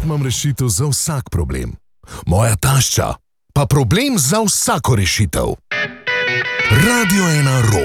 imam rešitev za vsak problem. Moja tašča pa problem za vsako rešitev. Radio 1 Ro.